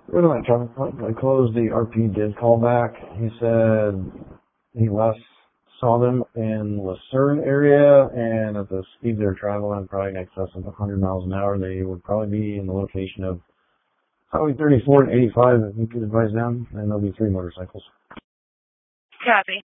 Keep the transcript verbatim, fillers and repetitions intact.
Where do I try I closed the R P did call back. He said he last saw them in Lucerne area, and at the speed they're traveling, probably in excess of one hundred miles an hour, they would probably be in the location of Highway thirty-four and eighty-five if you could advise them, and there'll be three motorcycles. Copy.